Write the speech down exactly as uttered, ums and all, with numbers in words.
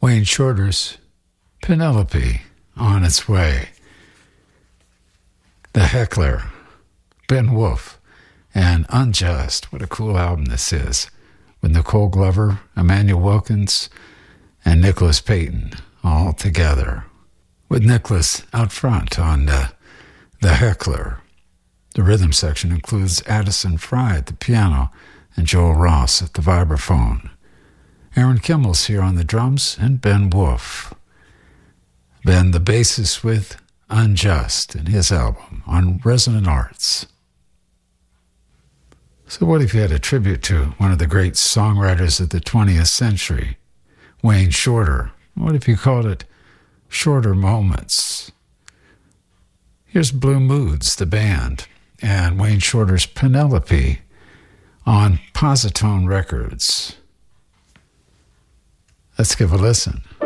Wayne Shorter's Penelope, On Its Way. The Heckler, Ben Wolf, and Unjust. What a cool album this is. With Nicole Glover, Emmanuel Wilkins, and Nicholas Payton all together. With Nicholas out front on uh, The Heckler. The rhythm section includes Addison Fry at the piano and Joel Ross at the vibraphone. Aaron Kimmel's here on the drums, and Ben Wolf. Ben, the bassist with Unjust in his album on Resonant Arts. So what if you had a tribute to one of the great songwriters of the twentieth century, Wayne Shorter? What if you called it Shorter Moments? Here's Blue Moods, the band, and Wayne Shorter's Penelope on Positone Records. Let's give a listen.